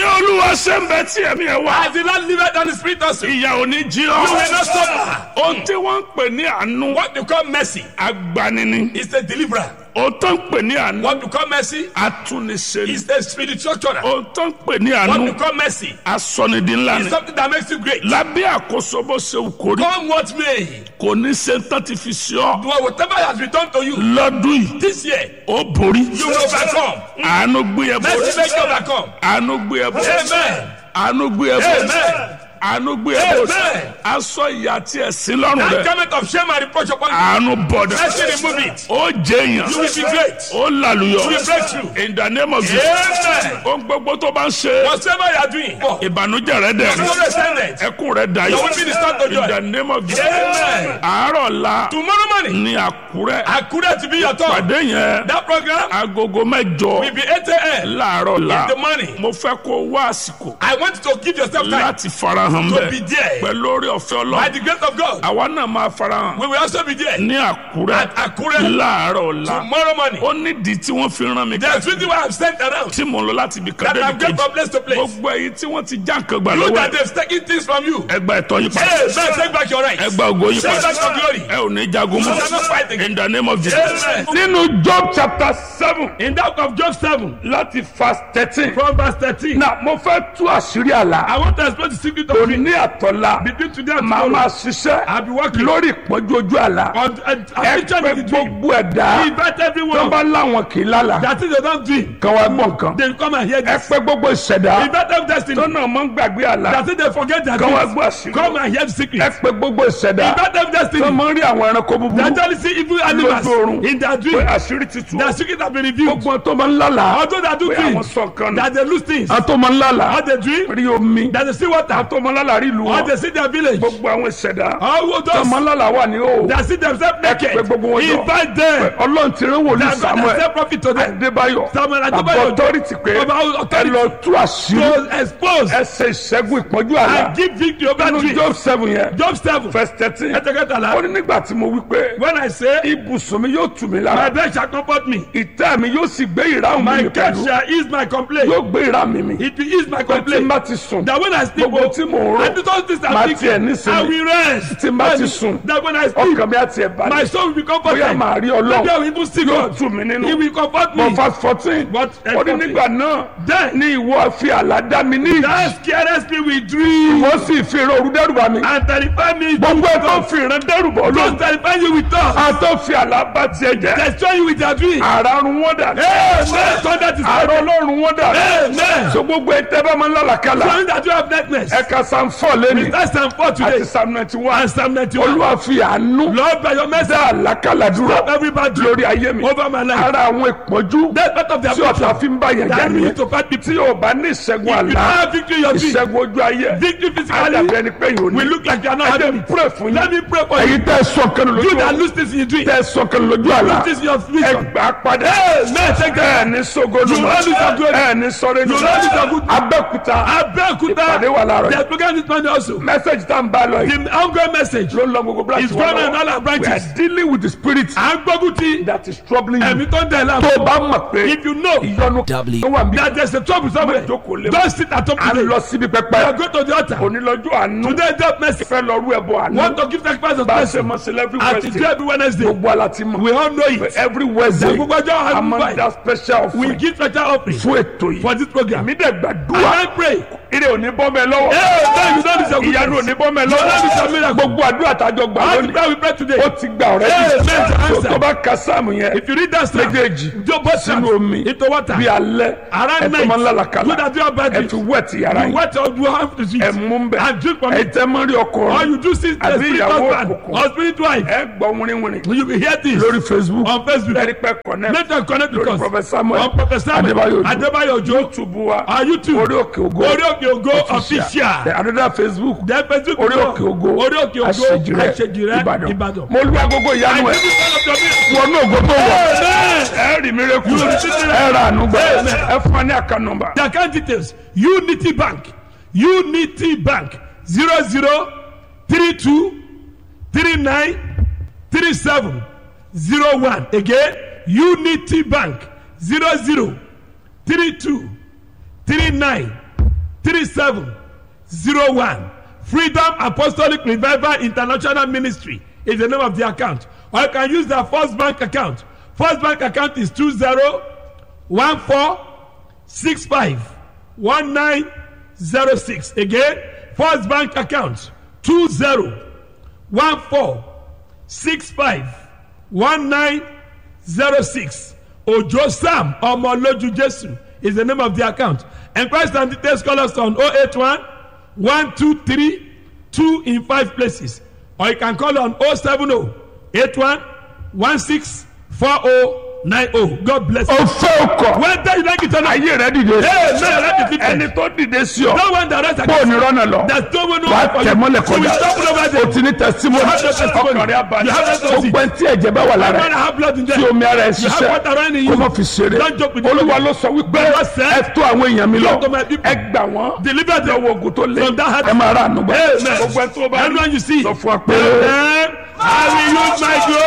Olúwa ṣe ń bẹ tí ẹ̀mí ẹ̀ wá. As the Lord liveth and the Spirit also. You Ìyà ò ní jí will ọ́. not suffer. Ohun tí wọ́n ń pè ní àánú. What you call mercy Agbanini. is a deliverer. Ohun tó ń pè ní àánú. What you call mercy Atúnisẹ́ni. is a spiritual channel. Ohun tó ń pè ní What you àánú. call mercy Asọ̀nìdínlá is ni. something that makes you great. Lábẹ́ àkóso bó ṣe wù kó rí. Come what may, Kò ní ṣe tán ti fi ṣe ọ́. whatever has been done to you Lọ́dún yìí. this year, Ó borí. you will overcome. Àánú gbé ẹ borí. Mercy makes you overcome. Àánú gbé ẹ borí. Amen. Àánú gbé ẹ borí. Amen. Àánú gbé ẹ borí. Amen. Aṣọ ìyà tí ẹ sí lọ́rùn That rẹ̀. garment of shame and reproach upon you. Àánú bọ̀dà. Mercy remove it. Ó jẹ́ èèyàn. You will be great. Ó làlùyọ̀. You will break through. In the name of Jesus. Amen. Ohun gbogbo tó bá ń ṣe. Whatever you are doing, Ìbànújẹ́ rẹ̀ dẹ̀. you will send it. Ẹkún rẹ̀ dayọ̀. You will be the start of In the joy. name of Jesus. Amen. Àárọ̀ la Tomorrow morning, ní Àkúrẹ́. Akure to be your turn. Pàdé yẹn That program agogo mẹ́jọ will be 8 a.m. láàárọ̀ la. in the morning. Mo fẹ́ kó wá àsìkò I want you to give yourself time láti farahàn to be bẹ́ẹ̀. there. Pẹ̀lú orí ọ̀fẹ́ By Ọlọ́run. the grace of God, Àwa náà máa farahàn we will also be there ní Àkúrẹ́ at Akure láàárọ̀ la. tomorrow morning. Ó nídìí tí wọ́n fi rán mi There's reason why I'm sent around. tí mo lọ láti ibi kan That I'm débi going kejì. from place to place. Gbogbo èyí tí wọ́n ti já nǹkan gbà You lọ́wọ́ that ẹ̀. they've taken things from you. Ẹ gba ẹ̀tọ́ yín padà. Hey, man, take back your rights. Ẹ gba ògo yín Take padà. back your glory. Ẹ ò ní jagun You mọ́. cannot fight again. In the name of Jesus. Amen. Nínú Job chapter 7 In that of Job 7, láti verse 13. from verse 13, Náà mo fẹ́ tú àṣírí àlá. I want to explain the secret of Òní àtọ̀la. between today and Màá tomorrow. máa ṣiṣẹ́ I'll be working lórí ìpọ́njú ojú àlá. on Ẹ affliction pé in the dream. gbogbo ẹ̀dá Invite tó everyone bá láwọn kì í lálà. that is they don't dream. Kan wá gbọ́ nǹkan. They come and hear Ẹ this. pé gbogbo ìṣẹ̀dá Invite them destiny. tó náà máa ń gbàgbé àlá. That is they forget their Kan wá dreams. gbọ́ àṣírí. Come and hear the secret. Ẹ pé gbogbo ìṣẹ̀dá Invite them tó destiny. máa ń rí àwọn ẹranko They búburú. actually see evil animals Lójú oorun. in their Pé dream. àṣírí ti tú. Their secret have been revealed. Gbogbo tó máa ń lálà. Although they do Pé àwọn dreams, sọ nǹkan nù. that they lose things. Àwọn tó máa ń lálà. Or they dream, Rí omi. that they see water. Àwọn tó máa ń lálà rí ìlú Or wọn. they see their village. Gbogbo àwọn ìṣẹ̀dá All tó máa those ń lálà wà ní òòrùn. that see themselves Pé naked. gbogbo wọn jọ. Invite them. Ọlọ́run ti rán wòlíì That God has Samuel sent prophet to them. Adébáyọ̀. Samuel Àbọ̀ Adébáyọ̀ authority pé Over ẹ authority lọ tú àṣírí. to expose Ẹ ṣe ìṣẹ́gun ìpọ́njú àlá. and give victory over Nínú dreams. Job 7 yẹn. Job 7. Verse 13. Ó Ẹ̀tẹ̀kẹtàlá. ní nígbà tí mo wí pé When I say, ibùsùn mi yóò tù mí my lára. bed shall comfort me, Ìtẹ́ mi yóò sì gbé ìráhùn my mi cat pẹ̀lú. shall ease my complaint. Yóò gbé ìráhùn mi mi. It will ease my Pé tí n complaint. bá ti sùn. That when I sleep, Gbogbo tí mò ń rò. and those things Màá are tiẹ̀ thinking, nísinmi. I will rest. Tí n bá ti sùn. That when I sleep, Ọkàn mi á tiẹ̀ my balẹ̀. soul will be Bóyá comforted. màá rí Maybe Ọlọ́run. I will even see Yóò God. tù mí nínú. He will comfort But me. verse 14. But, Ó ní nígbà náà Then, ni ìwọ fi àlá dá mi ní ìjì. that scarcest me with dream Wọ́n sì fi ìran òru dẹ́rù bà mí. and terrify me. Gbogbo ẹ̀ tó fi ìran dẹ́rù bọ̀ ló. Don't terrify you with thoughts. A tó fi àlá bá tiẹ̀ jẹ́. Destroy you with their dream. Àrà run wọ́n dà. Amen. So that is Àrà Ọlọ́run wọ́n dà. Amen. So gbogbo ẹ̀ tẹ́ bá máa ń lálàkàlà. Showing that you have darkness. Ẹ ka Psalm 4 lẹ́nu. That's Psalm 4 Àti today. Psalm 91. And Psalm 91. Olúwa fi àánú Lord, by your mercy, dá àlákàlà dúró stop every bad dream lórí ayé mi. over my life. Ara àwọn ìpọ́njú That's part of the tí ọ̀tá affliction. fi ń bá yẹn jà That nìyẹn. need to fight people. Tí o bá ní ìṣẹ́gun If you don't àlá, have victory in your dream, ìṣẹ́gun ojú ayé, victory àdàbí physically, ẹni pé yóò ní. we look like you are not Ẹ having jẹ́ it. pray fún Let yín. me pray for you. Èyí tẹ́ ẹ sọ kan lójú You that ọ̀la. lose this in your dream. Tẹ́ ẹ sọ kan lójú àlá. Lose this in your Ẹ vision. gbà padà. Amen. Take Ẹ care. ní sógónù You will not lose your glory. Ẹ ní sọ́rẹ́ You will not lose your good. Abẹ́òkúta. Abeokuta. Ìpàdé wà láàárọ̀ yìí. The program this morning also. Message tá n bá lọ yìí. The ongoing message Ló ń lọ gbogbo branch is wa going on in all our lọ́wọ́. We are branches. dealing with the spirit À ń gbógun ti that is troubling you. ẹ̀mí tó ń dẹ̀ Tó láàmú. o bá mọ̀ pé If you know ìyọnu tó wà níbí. that there is a trouble somewhere, Jókòó lé. don't sit at home À ń today. lọ síbi You pẹpẹ. are going to the altar. Onílọ́jọ́ àánú. Today just mercy. Fẹ́ lọ rú ẹbọ àánú. Want to give sacrifice of Bá a mercy. ṣe mọ̀ sí every At the Wednesday. every Wednesday. Gbogbo ala ti mọ̀. We all know it. Every Wednesday. Gbogbo ọjọ́ A máa ń àánú dá special we offering give special offering fún ètò yìí. for this program. Èmi dẹ̀ And gbàdúrà. I pray. Ire ò ní bọ́ mẹ́ lọ́wọ́. Hey, you don't deserve Ìyanu ò ní bọ́ mẹ́ You don't lọ́wọ́. deserve miracle. Gbogbo àdúrà tájọ gbà All the lónìí. prayer we pray today. Ó ti gbà ọ̀rẹ́ Hey, bí. man, answer. Tó bá ka sáàmù yẹn. If you read that psalm, Méjèèjì. you both Sínú omi. into water. Bí alẹ́. Around Ẹ tó night. máa ń You lálàkàlà. that do have bad Ẹ dreams. fi wẹ̀tì yàrá You yín. wet or you have to Ẹ eat. mú ń bẹ̀. And drink from Ẹ it. tẹ́ mọ́ rí ọkọ Or rẹ̀. you do see the Àbí spirit ìyàwó husband òkùnkùn. or spirit wife. Ẹ gbọ́ wínrínwínrín. You will hear this Lórí Facebook. on Facebook. Ẹ̀rí pẹ́ connect. Let them connect with Lórí us. Prophet Samuel. On Prophet Samuel. Adébáyọ̀ Òjó. Adébáyọ̀ Òjó. YouTube wa. Our YouTube. Orí òkè ògo. Orí òkè ògo official. The another Facebook. Then Facebook. Orí òkè ògo. Orí òkè ògo Àṣejìrẹ́ Àṣejìrẹ́ Ìbàdàn. Ìbàdàn. Mo lu agogo ìyanu I ẹ̀. give you all of your miracles. Wọnú ògo tó wọ̀. Amen. Ẹ rí miracle. You will receive miracle. Ẹ ra àánú gbà. Amen. Ẹ fún wa ní account number. The account details. Unity Bank. Unity Bank. 0032393701. Again. Unity Bank. 3701. Freedom Apostolic Revival International Ministry is the name of the account. Or you can use the First Bank account. First Bank account is 2014651906. Again, First Bank account 2014651906. Ojo Sam Omoloju Jesu is the name of the account. Enquest and details call us on 081 123 2 in 5 places. Or you can call on 070 81 16 4090. God bless you. Whether you like it or not. ayé rẹ dìde. ẹni tó dìde sí ọ. No one direct bó o ní rọ́nà lọ. There's no one who wà á tẹ̀ mọ́lẹ̀ So we stop over kọjá. there. o ti ní testimony. You have no testimony. ọkàn rẹ abalẹ̀. You have no testimony. gbogbo ẹni tí ẹ̀jẹ̀ bá wà I'm lára gonna ẹ̀. have blood in there. tí omi ara ẹ̀ You have water ṣiṣẹ́. running in kó you. má fi ṣeré. Don't joke with olúwa me. ló sọ wípé God said, ẹ tó àwọn èèyàn mi lọ. talk to my people. ẹ gbà wọ́n. Deliver them lọ́wọ́ ogun tó lé. from that heart. ẹ máa rà ànúgbà. Amen. gbogbo ẹni tó bá Everyone you see. sọ fún wa pé. Then I will use my glory.